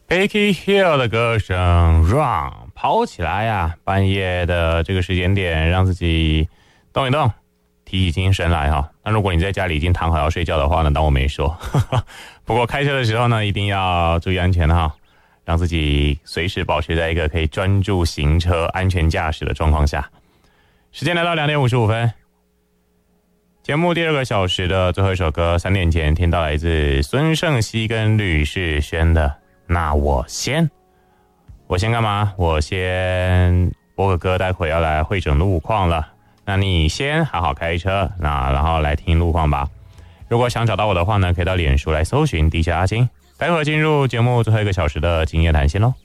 Becky Hill 的歌声 Run 跑起来呀，半夜的这个时间点让自己动一动，提起精神来哈。那如果你在家里已经躺好要睡觉的话呢，当我没说。不过开车的时候呢，一定要注意安全哈，让自己随时保持在一个可以专注行车、安全驾驶的状况下。时间来到2点55分，节目第2个小时的最后一首歌，3点前听到来自孙盛希跟吕士轩的。那我先干嘛？我先播个歌，待会要来会诊路况了。那你先好好开车，然后来听路况吧。如果想找到我的话呢，可以到脸书来搜寻DJ阿金。待会进入节目最后1个小时的今夜谈心咯。